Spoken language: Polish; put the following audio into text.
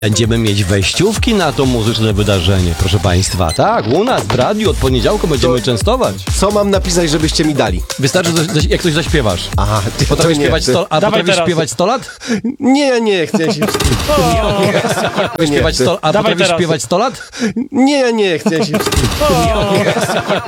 Będziemy mieć wejściówki na to muzyczne wydarzenie, proszę państwa. Tak, u nas w radiu od poniedziałku będziemy częstować. Co mam napisać, żebyście mi dali? Wystarczy, jak coś zaśpiewasz. Aha, Potrafisz śpiewać 100 lat? Śpiewać 100 lat? Nie, chcę się... Potrafisz śpiewać 100 lat? Nie, chcę się...